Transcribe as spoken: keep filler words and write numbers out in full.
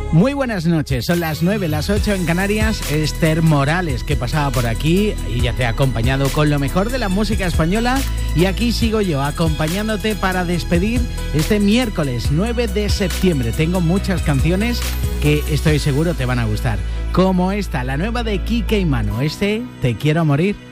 Muy buenas noches, son las nueve, las ocho en Canarias. Esther Morales, que pasaba por aquí y ya te ha acompañado con lo mejor de la música española. Y aquí sigo yo, acompañándote para despedir este miércoles nueve de septiembre. Tengo muchas canciones que estoy seguro te van a gustar, como esta, la nueva de Kike y Mano, este Te quiero morir.